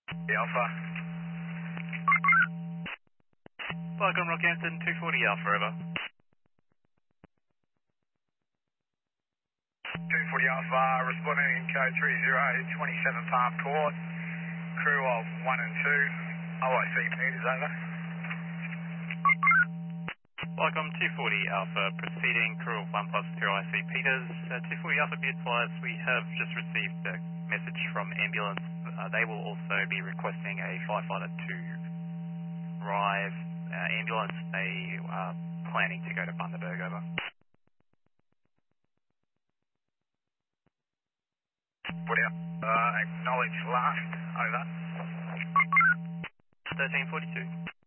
The Alpha. Welcome, Rockhampton, 240 Alpha, over. 240 Alpha, responding in code 3027 Palm Court. Crew of 1 and 2. OIC Peters, over. Welcome, 240 Alpha, proceeding, crew of 1 plus 2 IC Peters. 240 Alpha, be advised, we have just received a message from ambulance. They will also be requesting a firefighter to arrive. Ambulance, they are planning to go to Bundaberg, over. Put out. Acknowledge last, over. 1342.